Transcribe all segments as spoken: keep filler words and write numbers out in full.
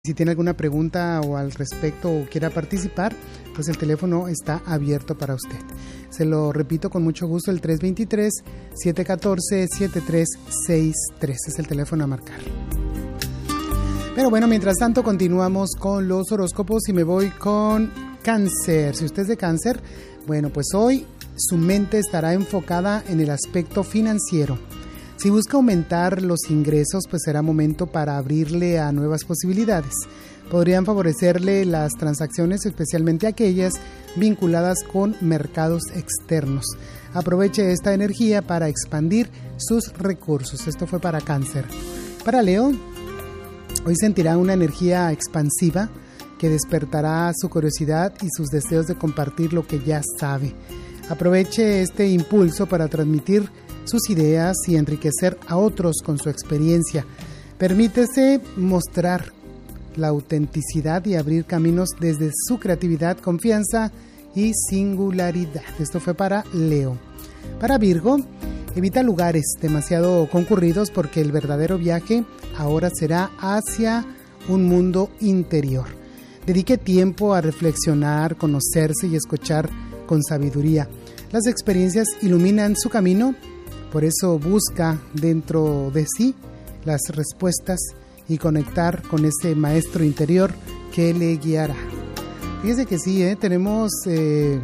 Si tiene alguna pregunta o al respecto o quiera participar, pues el teléfono está abierto para usted. Se lo repito con mucho gusto, el tres dos tres, siete uno cuatro, siete tres seis tres es el teléfono a marcar. Pero bueno, mientras tanto continuamos con los horóscopos y me voy con Cáncer. Si usted es de Cáncer, bueno, pues hoy su mente estará enfocada en el aspecto financiero. Si busca aumentar los ingresos, pues será momento para abrirle a nuevas posibilidades. Podrían favorecerle las transacciones, especialmente aquellas vinculadas con mercados externos. Aproveche esta energía para expandir sus recursos. Esto fue para Cáncer. Para Leo, hoy sentirá una energía expansiva que despertará su curiosidad y sus deseos de compartir lo que ya sabe. Aproveche este impulso para transmitir sus ideas y enriquecer a otros con su experiencia. Permítese mostrar la autenticidad y abrir caminos desde su creatividad, confianza y singularidad. Esto fue para Leo. Para Virgo, evita lugares demasiado concurridos porque el verdadero viaje ahora será hacia un mundo interior. Dedique tiempo a reflexionar, conocerse y escuchar con sabiduría. Las experiencias iluminan su camino. Por eso busca dentro de sí las respuestas y conectar con ese maestro interior que le guiará. Fíjese que sí, ¿eh? tenemos eh,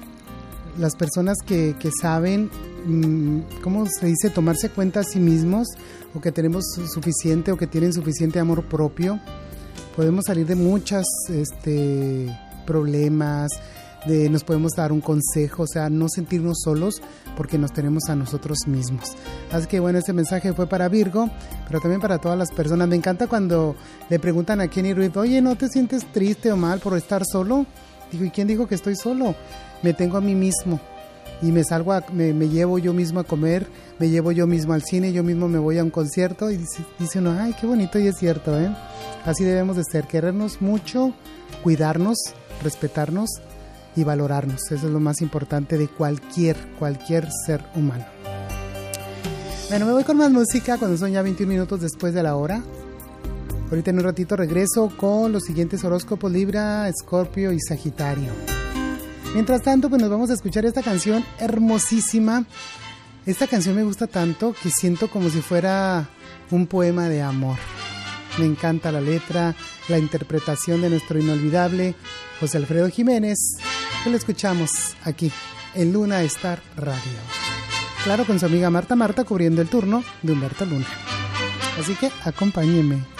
las personas que, que saben, mmm, ¿cómo se dice? Tomarse cuenta a sí mismos, o que tenemos suficiente o que tienen suficiente amor propio. Podemos salir de muchos este, problemas, de, nos podemos dar un consejo, o sea, no sentirnos solos porque nos tenemos a nosotros mismos. Así que bueno, este mensaje fue para Virgo, pero también para todas las personas. Me encanta cuando le preguntan a Kenny Ruiz, oye, ¿no te sientes triste o mal por estar solo? Digo, ¿y quién dijo que estoy solo? Me tengo a mí mismo y me salgo, a, me, me llevo yo mismo a comer, me llevo yo mismo al cine, yo mismo me voy a un concierto y dice, dice uno, ay, qué bonito, y es cierto, ¿eh? Así debemos de ser, querernos mucho, cuidarnos, respetarnos y valorarnos. Eso es lo más importante de cualquier, cualquier ser humano. Bueno, me voy con más música cuando son ya veintiún minutos después de la hora. Ahorita en un ratito regreso con los siguientes horóscopos: Libra, Escorpio y Sagitario. Mientras tanto, pues nos vamos a escuchar esta canción hermosísima. Esta canción me gusta tanto que siento como si fuera un poema de amor. Me encanta la letra, la interpretación de nuestro inolvidable José Alfredo Jiménez, que lo escuchamos aquí en Luna Star Radio. Claro, con su amiga Marta Marta cubriendo el turno de Humberto Luna. Así que acompáñenme.